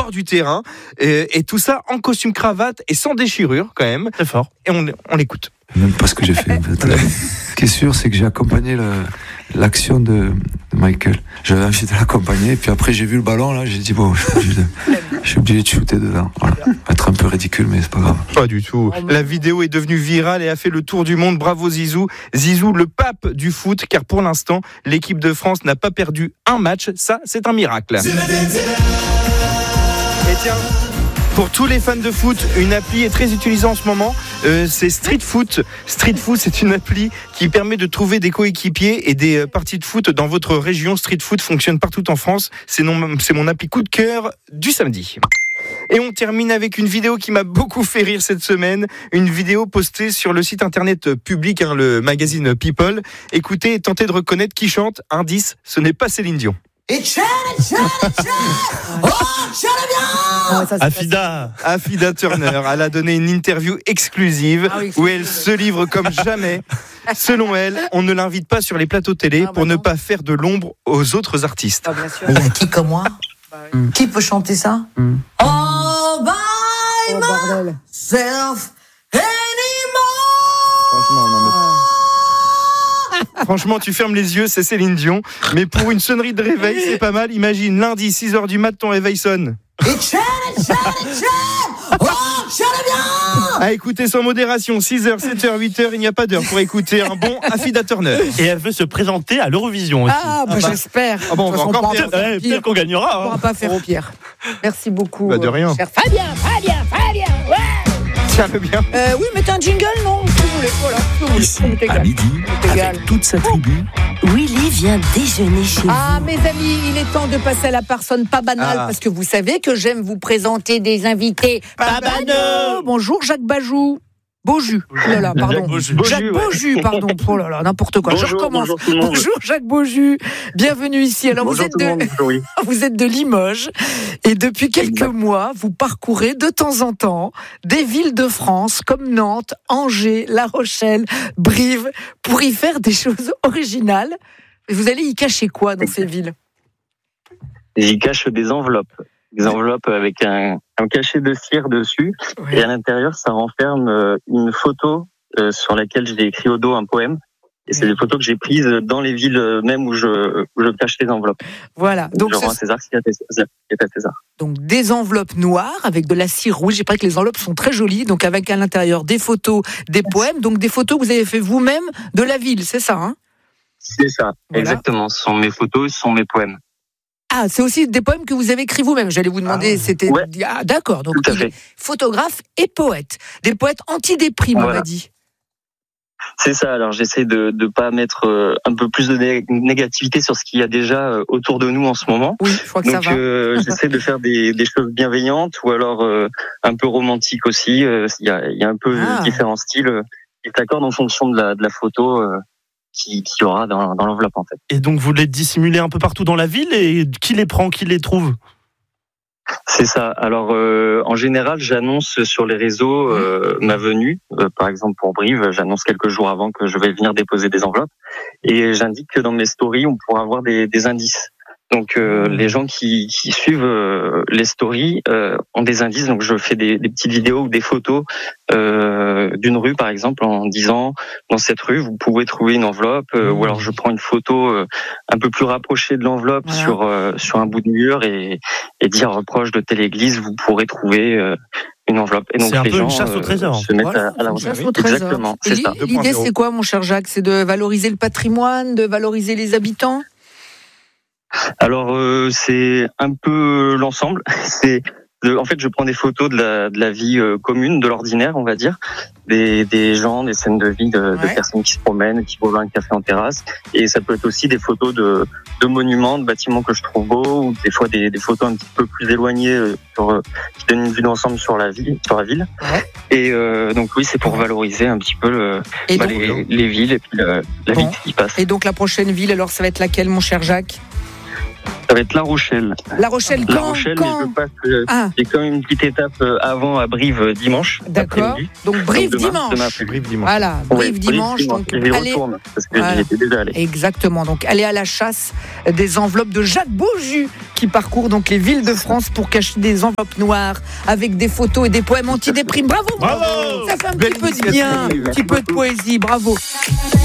bord du terrain, et tout ça en costume cravate et sans déchirure quand même. Très fort. Et on l'écoute. Même pas ce que j'ai fait en fait. Ce qui est sûr, c'est que j'ai accompagné l'action de Michael. J'avais envie de l'accompagner, et puis après j'ai vu le ballon là, j'ai dit bon, je suis obligé de shooter dedans. Voilà. Être un peu ridicule, mais c'est pas grave. Pas du tout. La vidéo est devenue virale et a fait le tour du monde. Bravo Zizou. Zizou, le pape du foot, car pour l'instant, l'équipe de France n'a pas perdu un match. Ça, c'est un miracle. Et tiens, pour tous les fans de foot, une appli est très utilisée en ce moment. C'est Street Foot. Street Foot, c'est une appli qui permet de trouver des coéquipiers et des parties de foot dans votre région. Street Foot fonctionne partout en France. C'est mon appli coup de cœur du samedi. Et on termine avec une vidéo qui m'a beaucoup fait rire cette semaine. Une vidéo postée sur le site internet public, le magazine People. Écoutez et tentez de reconnaître qui chante. Indice, ce n'est pas Céline Dion. Afida Turner, elle a donné une interview exclusive où elle se livre comme jamais. Selon elle, on ne l'invite pas sur les plateaux télé pour ne pas faire de l'ombre aux autres artistes. Mais il y a qui comme moi qui peut chanter ça All by myself anymore. Franchement, tu fermes les yeux, c'est Céline Dion. Mais pour une sonnerie de réveil, c'est pas mal. Imagine, lundi, 6h du mat, ton réveil sonne. À écouter sans modération, 6h, 7h, 8h, il n'y a pas d'heure pour écouter un bon Afida Turner. Et elle veut se présenter à l'Eurovision aussi. J'espère. On va encore pire. Peut-être qu'on gagnera. On ne pourra pas faire pire. Merci beaucoup. De rien. Cher Fabien. Ouais. Tiens le bien. Oui, mettez un jingle, non ? Si vous voulez, voilà. Ici, à midi, avec toute sa tribu. Willy vient déjeuner chez vous. Ah, mes amis, il est temps de passer à la personne pas banale, parce que vous savez que j'aime vous présenter des invités pas banaux. Bonjour, Jacques Bajou. Beaujus. Oh là là, pardon. Jacques Beaujus, pardon. Oh là là, n'importe quoi. Bonjour, je recommence. bonjour Jacques Beaujus. Bienvenue ici. Alors, vous êtes de Limoges. Et depuis quelques mois, vous parcourez de temps en temps des villes de France comme Nantes, Angers, La Rochelle, Brive, pour y faire des choses originales. Vous allez y cacher quoi dans ces villes ? J'y cache des enveloppes. Des enveloppes avec un cachet de cire dessus. Ouais. Et à l'intérieur, ça renferme une photo sur laquelle j'ai écrit au dos un poème. Et c'est des photos que j'ai prises dans les villes même où je cache les enveloppes. Voilà. Donc je rends à César ce qui est à César. Donc des enveloppes noires avec de la cire rouge. J'ai pas que les enveloppes sont très jolies. Donc avec à l'intérieur des photos, des poèmes. Donc des photos que vous avez fait vous-même de la ville, c'est ça, hein ? C'est ça, voilà. Exactement. Ce sont mes photos, ce sont mes poèmes. Ah, c'est aussi des poèmes que vous avez écrits vous-même. J'allais vous demander, c'était... Ouais. Ah, d'accord, donc il est photographe et poète. Des poètes anti-déprime, voilà. On m'a dit. C'est ça, alors j'essaie de pas mettre un peu plus de négativité sur ce qu'il y a déjà autour de nous en ce moment. Oui, je crois que donc, ça va. J'essaie de faire des choses bienveillantes ou alors un peu romantiques aussi. Il y a un peu différents styles qui s'accordent en fonction de la photo qui y aura dans l'enveloppe en fait. Et donc vous les dissimulez un peu partout dans la ville et qui les prend, qui les trouve ? C'est ça. Alors en général, j'annonce sur les réseaux ma venue. Par exemple pour Brive, j'annonce quelques jours avant que je vais venir déposer des enveloppes et j'indique que dans mes stories, on pourra avoir des indices. Donc les gens qui suivent les stories ont des indices. Donc je fais des petites vidéos ou des photos d'une rue par exemple en disant dans cette rue vous pouvez trouver une enveloppe ou alors je prends une photo un peu plus rapprochée de l'enveloppe sur un bout de mur et dire proche de telle église vous pourrez trouver une enveloppe. Et donc c'est un les peu gens une chasse au trésor. se mettent à la recherche. Exactement, c'est ça. L'idée c'est quoi mon cher Jacques ? C'est de valoriser le patrimoine, de valoriser les habitants ? Alors c'est un peu l'ensemble. En fait, je prends des photos de la vie commune, de l'ordinaire, on va dire, des gens, des scènes de vie, de personnes qui se promènent, qui vont boivent un café en terrasse. Et ça peut être aussi des photos de monuments, de bâtiments que je trouve beaux, ou des fois des photos un petit peu plus éloignées qui donnent une vue d'ensemble sur la ville. Ouais. Et donc oui, c'est pour valoriser un petit peu les villes et puis la vie qui y passe. Et donc la prochaine ville, alors ça va être laquelle, mon cher Jacques ? Ça va être La Rochelle. La Rochelle, La Rochelle, mais je passe. J'ai quand même une petite étape avant à Brive dimanche. D'accord. Donc Brive dimanche. Voilà, Brive dimanche. Donc j'y retourne parce que j'y étais déjà allé. Exactement. Donc allez à la chasse des enveloppes de Jacques Beaujus qui parcourt donc les villes de France pour cacher des enveloppes noires avec des photos et des poèmes anti-déprime. Bravo. Ça fait un petit peu de bien, un petit peu de poésie. Bravo.